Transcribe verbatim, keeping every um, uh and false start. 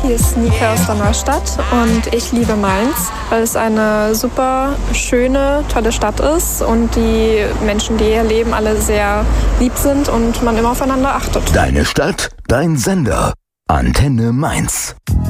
hier ist Nika aus der Neustadt und ich liebe Mainz, weil es eine super schöne, tolle Stadt ist und die Menschen, die hier leben, alle sehr lieb sind und man immer aufeinander achtet. Deine Stadt, dein Sender. Antenne Mainz.